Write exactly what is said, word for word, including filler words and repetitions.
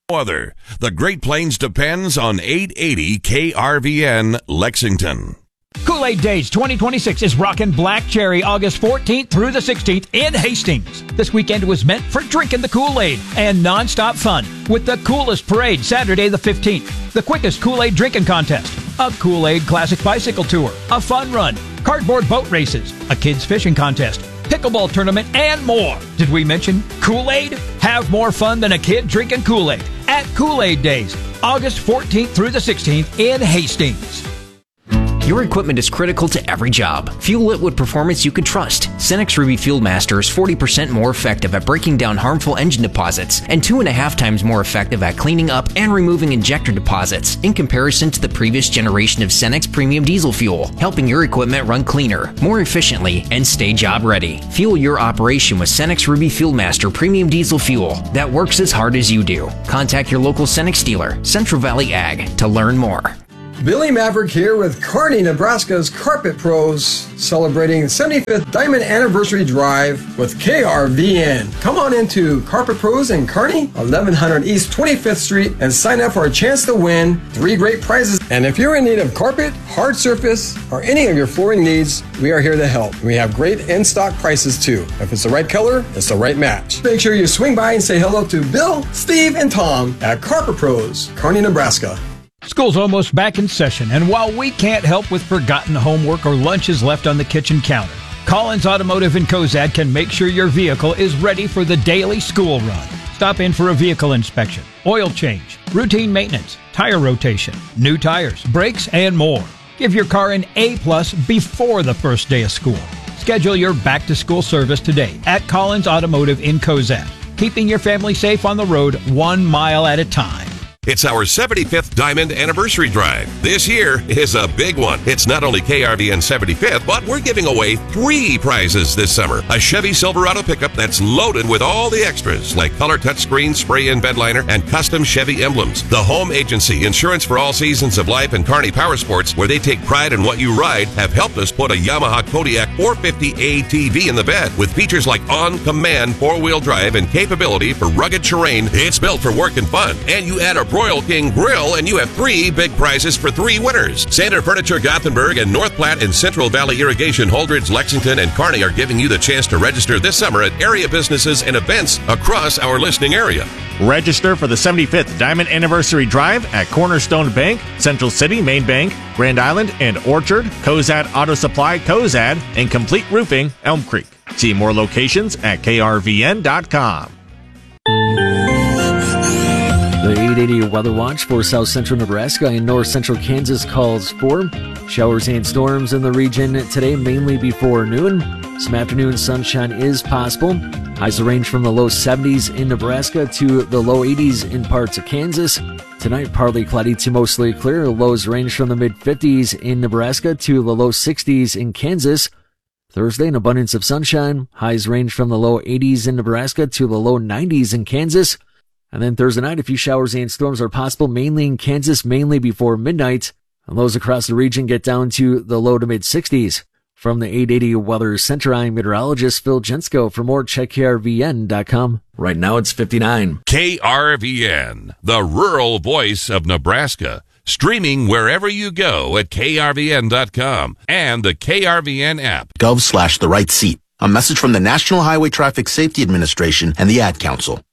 Other. The Great Plains depends on eight eighty K R V N Lexington. Kool-Aid Days twenty twenty-six is rockin' Black Cherry August fourteenth through the sixteenth in Hastings. This weekend was meant for drinking the Kool-Aid and non-stop fun with the coolest parade Saturday the fifteenth, the quickest Kool-Aid drinking contest, a Kool-Aid Classic Bicycle Tour, a fun run, cardboard boat races, a kids fishing contest, pickleball tournament, and more. Did we mention Kool-Aid? Have more fun than a kid drinking Kool-Aid at Kool-Aid Days, August fourteenth through the sixteenth in Hastings. Your equipment is critical to every job. Fuel it with performance you can trust. Cenex Ruby Fuel Master is forty percent more effective at breaking down harmful engine deposits and two and a half times more effective at cleaning up and removing injector deposits in comparison to the previous generation of Cenex Premium Diesel Fuel, helping your equipment run cleaner, more efficiently, and stay job ready. Fuel your operation with Cenex Ruby Fuel Master Premium Diesel Fuel that works as hard as you do. Contact your local Cenex dealer, Central Valley Ag, to learn more. Billy Maverick here with Kearney, Nebraska's Carpet Pros, celebrating the seventy-fifth Diamond Anniversary Drive with K R V N. Come on into Carpet Pros in Kearney, eleven hundred East twenty-fifth Street, and sign up for a chance to win three great prizes. And if you're in need of carpet, hard surface, or any of your flooring needs, we are here to help. We have great in-stock prices too. If it's the right color, it's the right match. Make sure you swing by and say hello to Bill, Steve, and Tom at Carpet Pros, Kearney, Nebraska. School's almost back in session, and while we can't help with forgotten homework or lunches left on the kitchen counter, Collins Automotive in Cozad can make sure your vehicle is ready for the daily school run. Stop in for a vehicle inspection, oil change, routine maintenance, tire rotation, new tires, brakes, and more. Give your car an A-plus before the first day of school. Schedule your back-to-school service today at Collins Automotive in Cozad, keeping your family safe on the road one mile at a time. It's our seventy-fifth Diamond Anniversary Drive. This year is a big one. It's not only K R V N seventy-fifth, but we're giving away three prizes this summer. A Chevy Silverado pickup that's loaded with all the extras, like color touchscreen, spray-in bed liner, and custom Chevy emblems. The Home Agency, insurance for all seasons of life, and Kearney Power Sports, where they take pride in what you ride, have helped us put a Yamaha Kodiak four fifty A T V in the bed with features like on-command four-wheel drive and capability for rugged terrain. It's built for work and fun. And you add a Broil King grill, and you have three big prizes for three winners. Sander Furniture Gothenburg and North Platte and Central Valley Irrigation Holdridge, Lexington, and Kearney are giving you the chance to register this summer at area businesses and events across our listening area. Register for the seventy-fifth Diamond Anniversary Drive at Cornerstone Bank, Central City Main Bank, Grand Island and Orchard, Cozad Auto Supply Cozad, and Complete Roofing Elm Creek. See more locations at K R V N dot com. The eight eighty Weather Watch for south central Nebraska and north central Kansas calls for showers and storms in the region today, mainly before noon. Some afternoon sunshine is possible. Highs will range from the low seventies in Nebraska to the low eighties in parts of Kansas. Tonight, partly cloudy to mostly clear. Lows range from the mid fifties in Nebraska to the low sixties in Kansas. Thursday, an abundance of sunshine. Highs range from the low eighties in Nebraska to the low nineties in Kansas. And then Thursday night, a few showers and storms are possible, mainly in Kansas, mainly before midnight. And lows across the region get down to the low to mid sixties. From the eight eighty Weather Center, I'm meteorologist Phil Jensko. For more, check K R V N dot com. Right now, it's fifty-nine. K R V N, the rural voice of Nebraska. Streaming wherever you go at K R V N dot com and the K R V N app. Gov slash the right seat. A message from the National Highway Traffic Safety Administration and the Ad Council.